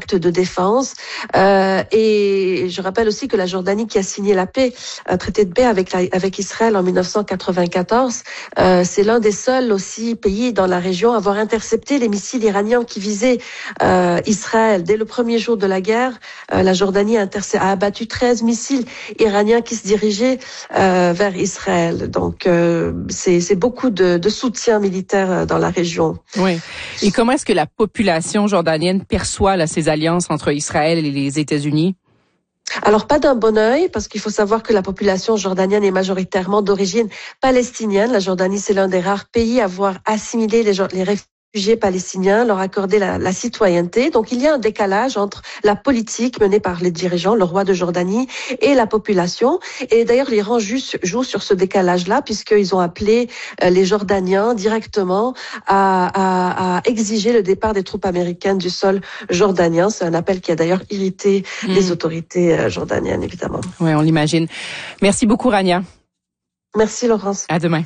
acte de défense. Et je rappelle aussi que la Jordanie, qui a signé la paix, un traité de paix avec Israël en 1994, c'est l'un des seuls aussi pays dans la région à avoir intercepté les missiles iraniens qui visaient Israël. Dès le premier jour de la guerre, la Jordanie a abattu 13 missiles iraniens qui se dirigeaient vers Israël. Donc, c'est beaucoup de soutien militaire dans la région. Oui. Et comment est-ce que la population jordanienne perçoit là, ces alliances entre Israël et les États-Unis? Alors, pas d'un bon œil, parce qu'il faut savoir que la population jordanienne est majoritairement d'origine palestinienne. La Jordanie, c'est l'un des rares pays à avoir assimilé les réfugiés palestiniens, leur accorder la citoyenneté. Donc, il y a un décalage entre la politique menée par les dirigeants, le roi de Jordanie, et la population. Et d'ailleurs, l'Iran joue sur ce décalage-là, puisqu'ils ont appelé les Jordaniens directement à exiger le départ des troupes américaines du sol jordanien. C'est un appel qui a d'ailleurs irrité les autorités jordaniennes, évidemment. Oui, on l'imagine. Merci beaucoup, Rania. Merci, Laurence. À demain.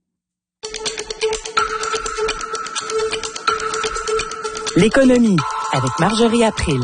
L'économie avec Marjorie April.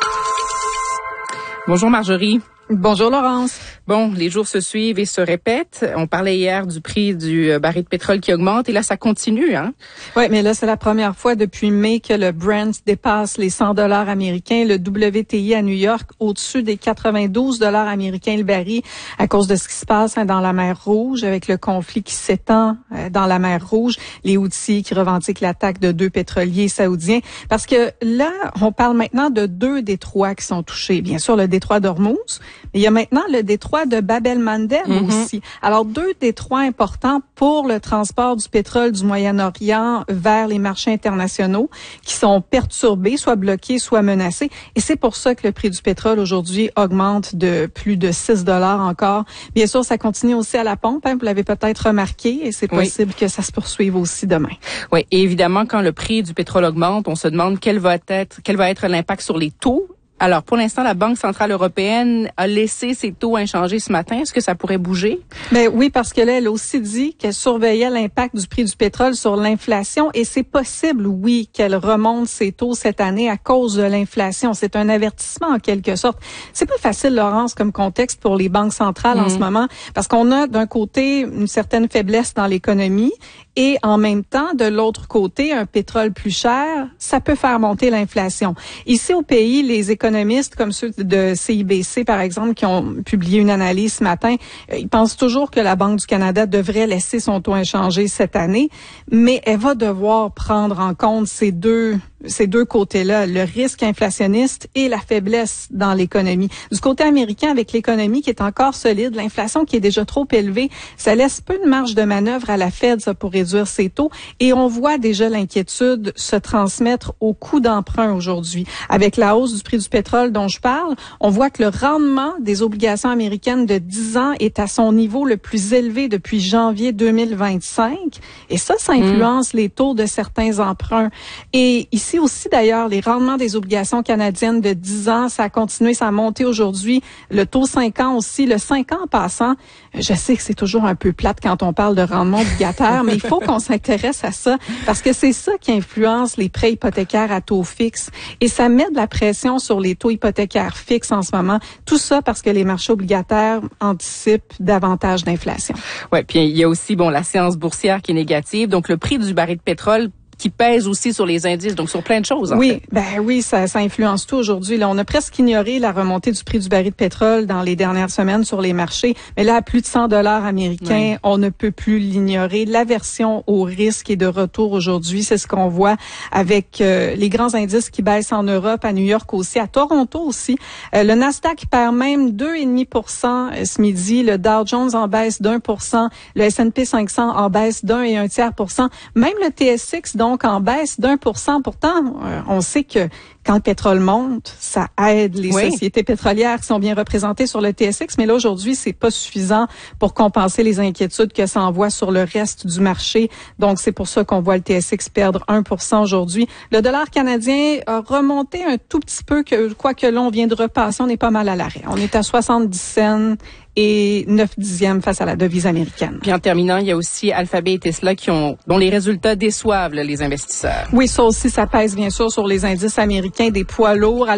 Bonjour Marjorie. Bonjour Laurence. Bon, les jours se suivent et se répètent. On parlait hier du prix du baril de pétrole qui augmente et là, ça continue, hein? Oui, mais là, c'est la première fois depuis mai que le Brent dépasse les 100 $ américains, le WTI à New York au-dessus des 92 $ américains le baril à cause de ce qui se passe dans la mer Rouge avec le conflit qui s'étend dans la mer Rouge, les Houthis qui revendiquent l'attaque de 2 pétroliers saoudiens. Parce que là, on parle maintenant de 2 détroits qui sont touchés. Bien sûr, le détroit d'Ormuz, mais il y a maintenant le détroit de Bab el-Mandeb aussi. Alors, 2 détroits importants pour le transport du pétrole du Moyen-Orient vers les marchés internationaux qui sont perturbés, soit bloqués, soit menacés. Et c'est pour ça que le prix du pétrole aujourd'hui augmente de plus de 6 $ encore. Bien sûr, ça continue aussi à la pompe, hein, vous l'avez peut-être remarqué, et c'est possible que ça se poursuive aussi demain. Oui, et évidemment, quand le prix du pétrole augmente, on se demande quel va être l'impact sur les taux. Alors, pour l'instant, la Banque centrale européenne a laissé ses taux inchangés ce matin. Est-ce que ça pourrait bouger? Ben oui, parce que là, elle a aussi dit qu'elle surveillait l'impact du prix du pétrole sur l'inflation et c'est possible, oui, qu'elle remonte ses taux cette année à cause de l'inflation. C'est un avertissement en quelque sorte. C'est pas facile, Laurence, comme contexte pour les banques centrales en ce moment, parce qu'on a d'un côté une certaine faiblesse dans l'économie et en même temps, de l'autre côté, un pétrole plus cher, ça peut faire monter l'inflation. Ici au pays, les économistes comme ceux de CIBC, par exemple, qui ont publié une analyse ce matin, ils pensent toujours que la Banque du Canada devrait laisser son taux inchangé cette année, mais elle va devoir prendre en compte ces deux côtés-là, le risque inflationniste et la faiblesse dans l'économie. Du côté américain, avec l'économie qui est encore solide, l'inflation qui est déjà trop élevée, ça laisse peu de marge de manœuvre à la Fed ça, pour réduire ses taux. Et on voit déjà l'inquiétude se transmettre au coût d'emprunt aujourd'hui. Avec la hausse du prix du pétrole dont je parle, on voit que le rendement des obligations américaines de 10 ans est à son niveau le plus élevé depuis janvier 2025. Et ça influence les taux de certains emprunts. Et ici aussi, d'ailleurs, les rendements des obligations canadiennes de 10 ans, ça a continué, ça a monté aujourd'hui. Le taux 5 ans aussi, le 5 ans en passant, je sais que c'est toujours un peu plate quand on parle de rendement obligataire, mais il faut qu'on s'intéresse à ça parce que c'est ça qui influence les prêts hypothécaires à taux fixe. Et ça met de la pression sur les taux hypothécaires fixes en ce moment. Tout ça parce que les marchés obligataires anticipent davantage d'inflation. Ouais, puis il y a aussi, la séance boursière qui est négative. Donc, le prix du baril de pétrole qui pèse aussi sur les indices, donc sur plein de choses. Oui, ça influence tout aujourd'hui. Là, on a presque ignoré la remontée du prix du baril de pétrole dans les dernières semaines sur les marchés, mais là, à plus de 100 $ américains, on ne peut plus l'ignorer. L'aversion au risque est de retour aujourd'hui. C'est ce qu'on voit avec les grands indices qui baissent en Europe, à New York aussi, à Toronto aussi. Le Nasdaq perd même 2,5% ce midi. Le Dow Jones en baisse d'1%. Le S&P 500 en baisse d'1,25%. Même le TSX, donc, en baisse d'1%. Pourtant, on sait que quand le pétrole monte, ça aide les sociétés pétrolières qui sont bien représentées sur le TSX. Mais là, aujourd'hui, c'est pas suffisant pour compenser les inquiétudes que ça envoie sur le reste du marché. Donc, c'est pour ça qu'on voit le TSX perdre 1% aujourd'hui. Le dollar canadien a remonté un tout petit peu, quoique là, on vient de repasser. On est pas mal à l'arrêt. On est à 70 cents et 9/10 face à la devise américaine. Puis en terminant, il y a aussi Alphabet et Tesla dont les résultats déçoivent les investisseurs. Oui, ça aussi, ça pèse bien sûr sur les indices américains des poids lourds.